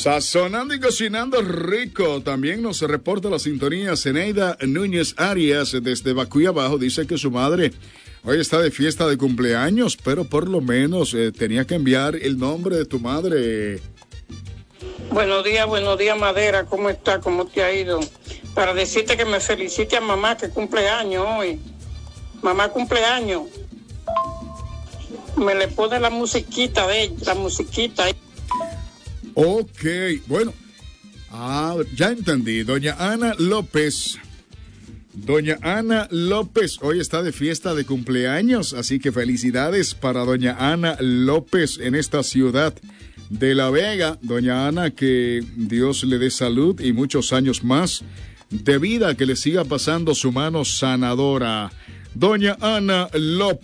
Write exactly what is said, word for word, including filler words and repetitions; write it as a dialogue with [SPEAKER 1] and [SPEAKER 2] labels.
[SPEAKER 1] Sazonando y cocinando rico. También nos reporta la sintonía Zeneida Núñez Arias desde Bacuy Abajo. Dice que su madre hoy está de fiesta de cumpleaños, pero por lo menos eh, tenía que enviar el nombre de tu madre.
[SPEAKER 2] Buenos días, buenos días, Madera. ¿Cómo está? ¿Cómo te ha ido? Para decirte que me felicite a mamá que cumpleaños hoy. Mamá cumpleaños. Me le pone la musiquita de ella, la musiquita.
[SPEAKER 1] Ok, bueno, ah, ya entendí. Doña Ana López. Doña Ana López hoy está de fiesta de cumpleaños, así que felicidades para doña Ana López en esta ciudad de La Vega. Doña Ana, que Dios le dé salud y muchos años más de vida, que le siga pasando su mano sanadora. Doña Ana López.